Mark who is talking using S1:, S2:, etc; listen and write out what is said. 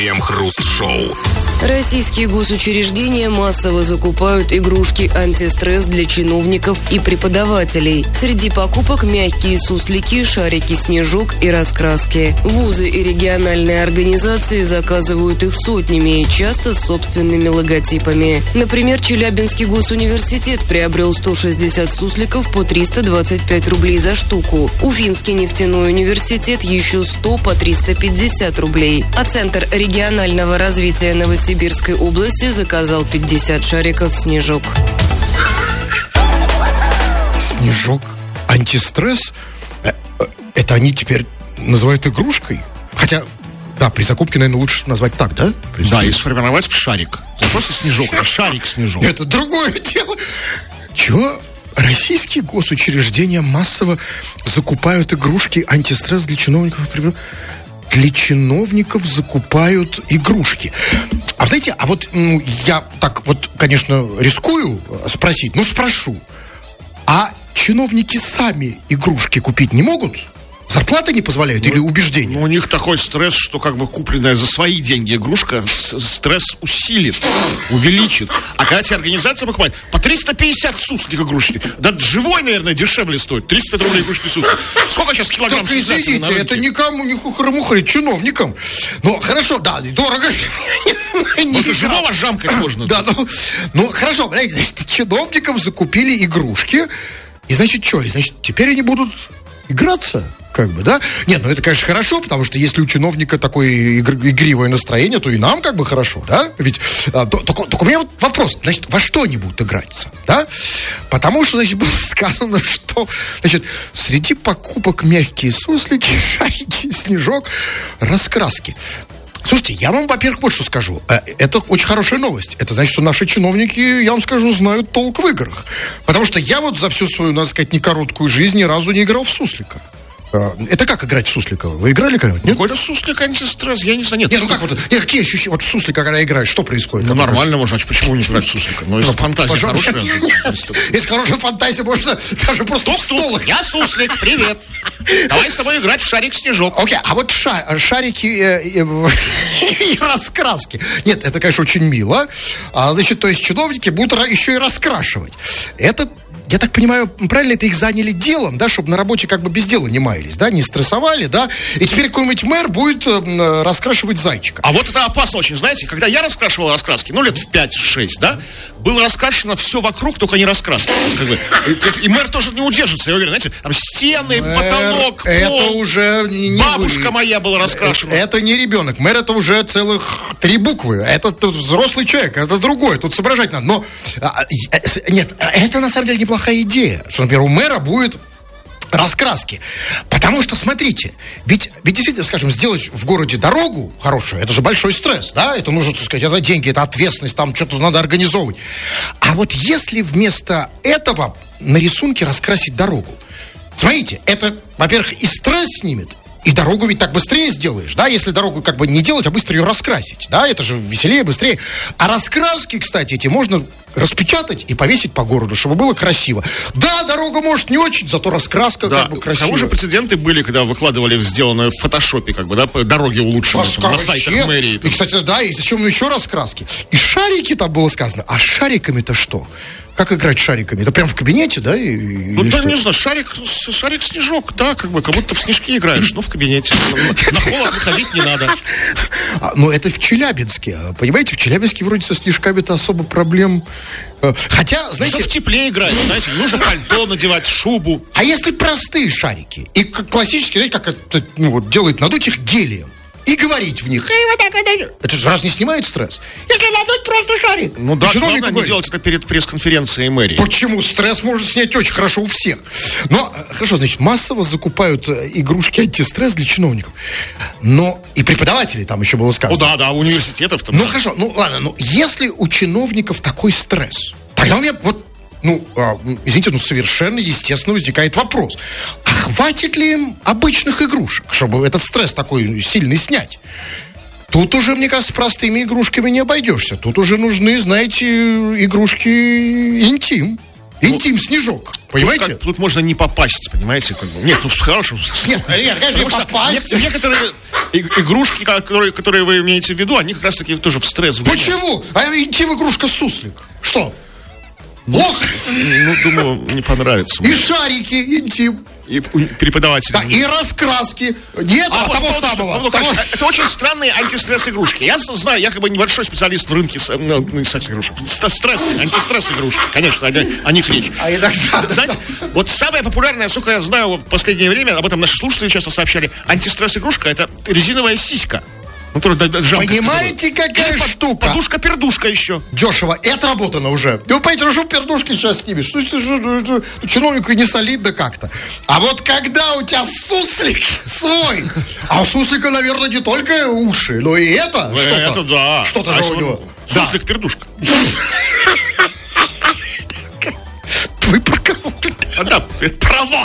S1: Крем-хруст-шоу.
S2: Российские госучреждения массово закупают игрушки антистресс для чиновников и преподавателей. Среди покупок мягкие суслики, шарики, снежок и раскраски. Вузы и региональные организации заказывают их сотнями, часто с собственными логотипами. Например, Челябинский госуниверситет приобрел 160 сусликов по 325 рублей за штуку. Уфимский нефтяной университет еще 100 по 350 рублей. А Центр регионального развития Новосибирской области заказал 50 шариков «Снежок».
S3: Снежок? Антистресс? Это они теперь называют игрушкой? Хотя, да, при закупке, наверное, лучше назвать так, да?
S4: Да, и сформировать в шарик. Это просто снежок, а шарик-снежок.
S3: Это другое дело. Чего? Российские госучреждения массово закупают игрушки антистресс для чиновников. Для чиновников закупают игрушки. А знаете, я так вот, конечно, рискую спросить, спрошу. А чиновники сами игрушки купить не могут? Зарплата не позволяет или убеждения?
S4: У них такой стресс, что как бы купленная за свои деньги игрушка стресс усилит, увеличит. А когда тебе организация покупает по 350 суслик игрушки, да живой, наверное, дешевле стоит. 35 рублей игрушки суслик. Сколько сейчас килограмм
S3: суслик? Так извините, это никому не хухры-мухры, чиновникам. Хорошо, да, дорого.
S4: Это живого жамкать можно.
S3: Да, хорошо, значит, чиновникам закупили игрушки. И значит, что? И значит, теперь они будут играться? Да? Нет, это, конечно, хорошо, потому что если у чиновника такое игривое настроение, то и нам хорошо, да? Ведь только у меня вот вопрос, значит, во что они будут играться, да? Потому что, значит, было сказано, что, значит, среди покупок мягкие суслики, шарики, снежок, раскраски. Слушайте, я вам, во-первых, вот что скажу. Это очень хорошая новость. Это значит, что наши чиновники, я вам скажу, знают толк в играх. Потому что я вот за всю свою, надо сказать, некороткую жизнь ни разу не играл в суслика. Это как играть в суслика? Вы играли когда-нибудь? Нет?
S4: Какой-то суслик антистресс, я не знаю.
S3: Какие ощущения? Вот в суслика, когда играешь, что происходит?
S4: Нормально можно, почему не играть в суслика? Если фантазия хорошая.
S3: Если хорошая фантазия, можно даже просто в стол.
S4: Я суслик, привет. Давай с тобой играть в шарик-снежок.
S3: Окей, а вот шарики и раскраски. Нет, это, конечно, очень мило. Значит, то есть чиновники будут еще и раскрашивать. Это, я так понимаю, правильно, это их заняли делом, да, чтобы на работе без дела не маялись, да, не стрессовали, да, и теперь какой-нибудь мэр будет раскрашивать зайчика.
S4: А вот это опасно очень, знаете, когда я раскрашивал раскраски, лет в 5-6, да, было раскрашено все вокруг, только не раскраска. И мэр тоже не удержится, я уверен, знаете, там стены, потолок, пол.
S3: Это уже не
S4: бабушка моя была раскрашена.
S3: Это не ребенок, мэр это уже целых 3 буквы, это взрослый человек, это другое, тут соображать надо, но нет, это на самом деле неплохая идея, что, например, у мэра будет раскраски. Потому что, смотрите, ведь действительно, скажем, сделать в городе дорогу хорошую, это же большой стресс, да? Это нужно, так сказать, это деньги, это ответственность, там что-то надо организовывать. А вот если вместо этого на рисунке раскрасить дорогу, смотрите, это, во-первых, и стресс снимет, и дорогу ведь так быстрее сделаешь, да, если дорогу не делать, а быстро ее раскрасить, да, это же веселее, быстрее. А раскраски, кстати, эти можно распечатать и повесить по городу, чтобы было красиво. Да, дорога может не очень, зато раскраска красивая.
S4: Того же прецеденты были, когда выкладывали сделанное в фотошопе, дороги улучшены на сайтах мэрии.
S3: И, кстати, да, и зачем еще раскраски? И шарики там было сказано, а шариками-то что? Как играть шариками? Это прям в кабинете, да?
S4: Не знаю, шарик-снежок, да, как будто в снежки играешь, в кабинете. На холод выходить не надо.
S3: Но это в Челябинске. Понимаете, в Челябинске вроде со снежками-то особо проблем. Хотя, знаете...
S4: Что в тепле играть, знаете, нужно пальто надевать, шубу.
S3: А если простые шарики? И классические, знаете, как это делают, надуть их гелием. И говорить в них. Это же раз не снимает стресс. Если надуть просто шарик.
S4: Главное не делать это перед пресс-конференцией мэрии.
S3: Почему? Стресс может снять очень хорошо у всех. Но, хорошо, значит, массово закупают игрушки антистресс для чиновников. Но и преподавателей там еще было сказано.
S4: Да, университетов там.
S3: Хорошо, ладно, если у чиновников такой стресс, тогда у меня извините, совершенно естественно возникает вопрос. А хватит ли им обычных игрушек, чтобы этот стресс такой сильный снять? Тут уже, мне кажется, простыми игрушками не обойдешься. Тут уже нужны, знаете, игрушки интим. Интим-снежок. Понимаете?
S4: Тут можно не попасть, понимаете? Нет, ну в хорошем
S3: Нет,
S4: потому что
S3: попасть.
S4: некоторые игрушки, которые вы имеете в виду, они как раз таки тоже в стресс вгоняют.
S3: Почему? А интим-игрушка суслик. Что? Лох?
S4: Ну, думаю, не понравится.
S3: И шарики интим.
S4: И преподаватели.
S3: Да, и раскраски. Нет, того самого.
S4: Это очень странные антистресс игрушки. Я знаю, я как бы небольшой специалист в рынке секс-игрушек. Антистресс игрушки, конечно, о них речь.
S3: А иногда...
S4: Знаете, вот самая популярная, насколько я знаю, в последнее время, об этом наши слушатели часто сообщали, антистресс игрушка — это резиновая сиська.
S3: Понимаете, какая штука?
S4: Подушка-пердушка еще.
S3: Дешево. И отработано уже. Вы понимаете, что пердушки сейчас снимешь? Чиновнику не солидно как-то. А вот когда у тебя суслик свой, а у суслика, наверное, не только уши, но и это что-то.
S4: Это да.
S3: Что-то же у него.
S4: Суслик-пердушка.
S3: Вы про кого?
S4: Да, права.